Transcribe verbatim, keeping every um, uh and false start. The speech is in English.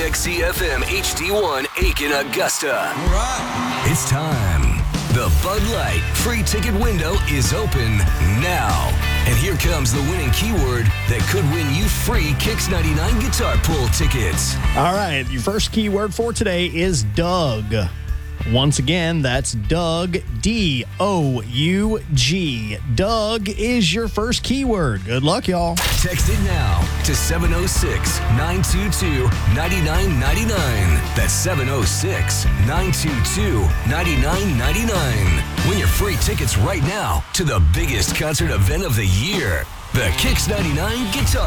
X C F M H D one Aiken, Augusta. All right. It's time. The Bud Light free ticket window is open now. And here comes the winning keyword that could win you free Kicks ninety-nine guitar pull tickets. All right, your first keyword for today is Doug. Once again, that's Doug, D O U G. Doug is your first keyword. Good luck, y'all. Text it now to seven oh six, nine two two, nine nine nine nine. That's seven oh six, nine two two, nine nine nine nine. Win your free tickets right now to the biggest concert event of the year, the Kicks ninety-nine Guitar